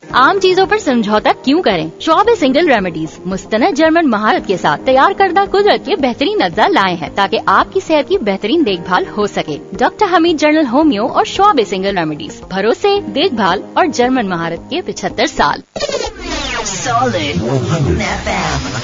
आम चीजों पर समझौता क्यों करें? शॉबे सिंगल रेमेडीज मुस्तनद जर्मन महारत के साथ तैयार करदा कुदरत के बेहतरीन अज्जा लाए हैं ताकि आपकी सेहत की बेहतरीन देखभाल हो सके। डॉक्टर हमीद जनरल होमियो और शॉबे सिंगल रेमेडीज, भरोसे, देखभाल और जर्मन महारत के 75 साल। Solid 100 FM.